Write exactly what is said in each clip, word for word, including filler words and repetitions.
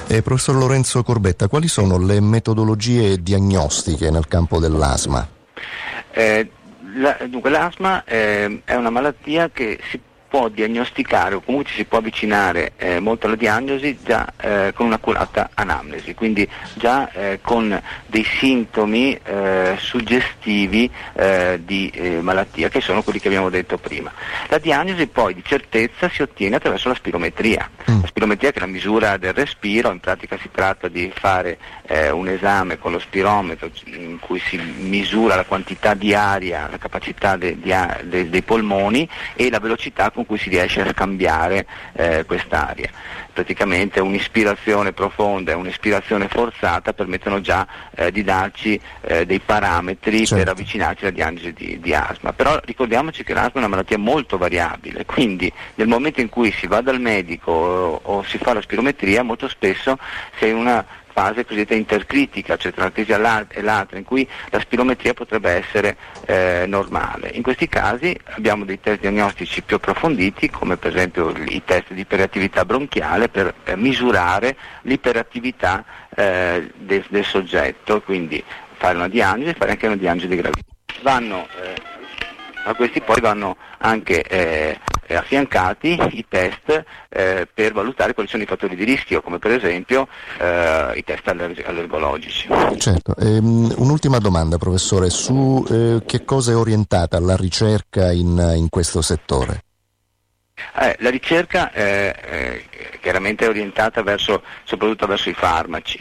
Eh, professor Lorenzo Corbetta, quali sono le metodologie diagnostiche nel campo dell'asma? Eh, la, dunque l'asma eh, è una malattia che si può diagnosticare o comunque ci si può avvicinare eh, molto alla diagnosi già eh, con un'accurata anamnesi, quindi già eh, con dei sintomi eh, suggestivi eh, di eh, malattia, che sono quelli che abbiamo detto prima. La diagnosi poi di certezza si ottiene attraverso la spirometria. Mm. La spirometria, che è la misura del respiro, in pratica si tratta di fare eh, un esame con lo spirometro in cui si misura la quantità di aria, la capacità de, di, de, dei polmoni e la velocità con cui si riesce a scambiare eh, quest'aria. Praticamente un'ispirazione profonda e un'ispirazione forzata permettono già eh, di darci eh, dei parametri, certo, per avvicinarci alla diagnosi di, di asma. Però ricordiamoci che l'asma è una malattia molto variabile, quindi nel momento in cui si va dal medico o, o si fa la spirometria, molto spesso si è in una fase cosiddetta intercritica, cioè tra una crisi e l'altra, in cui la spirometria potrebbe essere eh, normale. In questi casi abbiamo dei test diagnostici più approfonditi, come per esempio i test di iperattività bronchiale, per eh, misurare l'iperattività eh, del, del soggetto, quindi fare una diagnosi e fare anche una diagnosi di gravità. Vanno, eh, a questi poi vanno anche eh, affiancati i test eh, per valutare quali sono i fattori di rischio, come per esempio eh, i test allerg- allergologici. Certo. Ehm, un'ultima domanda, professore, su eh, che cosa è orientata la ricerca in, in questo settore? Eh, la ricerca eh, eh, chiaramente è orientata verso, soprattutto verso i farmaci.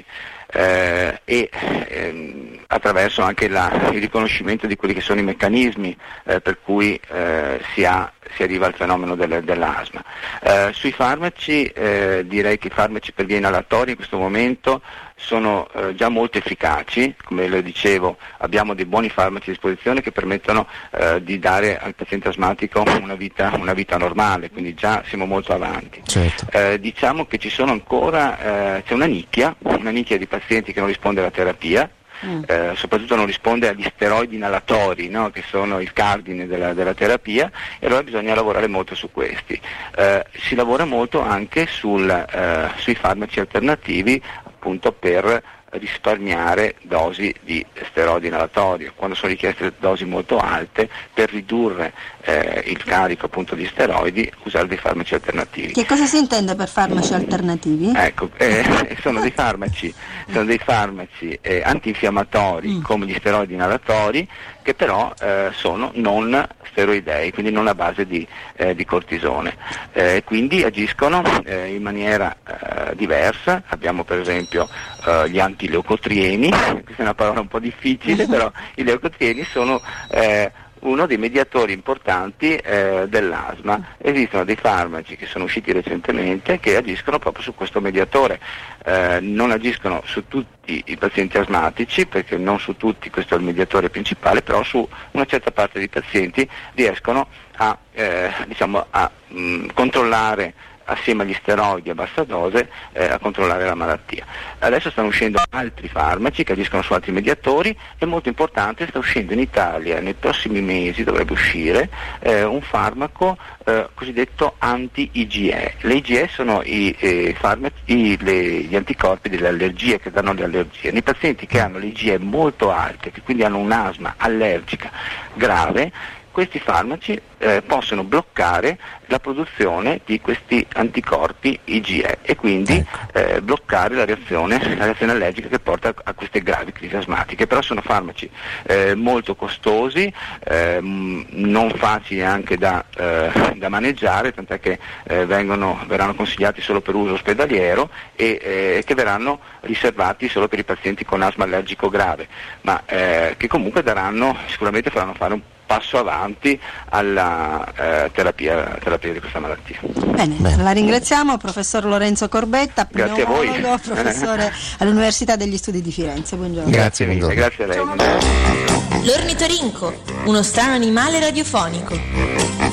Eh, e ehm, attraverso anche la, il riconoscimento di quelli che sono i meccanismi eh, per cui eh, si, ha, si arriva al fenomeno del, dell'asma. Eh, sui farmaci eh, direi che i farmaci per via inalatoria in questo momento sono eh, già molto efficaci, come le dicevo abbiamo dei buoni farmaci a disposizione che permettono eh, di dare al paziente asmatico una vita, una vita normale, quindi già siamo molto avanti. Certo. Eh, diciamo che ci sono ancora, eh, c'è una nicchia, una nicchia di pazienti che non risponde alla terapia, mm. eh, soprattutto non risponde agli steroidi inalatori, no? Che sono il cardine della, della terapia, e allora bisogna lavorare molto su questi. Eh, si lavora molto anche sul, eh, sui farmaci alternativi, appunto per risparmiare dosi di steroidi inalatori, quando sono richieste dosi molto alte, per ridurre eh, il carico appunto di steroidi, usare dei farmaci alternativi. Che cosa si intende per farmaci alternativi? Ecco, eh, sono dei farmaci, sono dei farmaci eh, antinfiammatori mm. come gli steroidi inalatori, che però eh, sono non steroidei, quindi non a base di, eh, di cortisone, eh, quindi agiscono eh, in maniera eh, diversa. Abbiamo per esempio eh, gli antileucotrieni, questa è una parola un po' difficile, però i leucotrieni sono eh, uno dei mediatori importanti eh, dell'asma. Esistono dei farmaci che sono usciti recentemente che agiscono proprio su questo mediatore, eh, non agiscono su tutti i pazienti asmatici, perché non su tutti questo è il mediatore principale, però su una certa parte dei pazienti riescono a, eh, diciamo, a mh, controllare assieme agli steroidi a bassa dose eh, a controllare la malattia. Adesso stanno uscendo altri farmaci che agiscono su altri mediatori, e molto importante, sta uscendo in Italia nei prossimi mesi, dovrebbe uscire eh, un farmaco eh, cosiddetto anti-I G E. Le I G E sono i, eh, farmaci, i, le, gli anticorpi delle allergie, che danno le allergie. Nei pazienti che hanno le I G E molto alte, che quindi hanno un'asma allergica grave, questi farmaci eh, possono bloccare la produzione di questi anticorpi I G E e quindi eh, bloccare la reazione, la reazione allergica che porta a queste gravi crisi asmatiche. Però sono farmaci eh, molto costosi, eh, non facili anche da, eh, da maneggiare, tant'è che eh, vengono, verranno consigliati solo per uso ospedaliero e eh, che verranno riservati solo per i pazienti con asma allergico grave, ma eh, che comunque daranno, sicuramente faranno fare un passo avanti alla eh, terapia, terapia di questa malattia. Bene, Bene, la ringraziamo, professor Lorenzo Corbetta, grazie a voi, professore all'Università degli Studi di Firenze. Buongiorno. Grazie mille, grazie a lei. L'ornitorinco, uno strano animale radiofonico.